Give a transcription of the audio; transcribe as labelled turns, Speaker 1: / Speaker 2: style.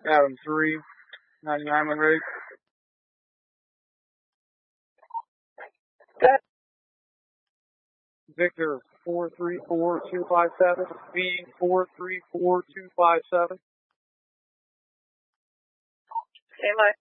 Speaker 1: Adam 3, 99 when ready. Victor 434257, V 434257.
Speaker 2: Stand by.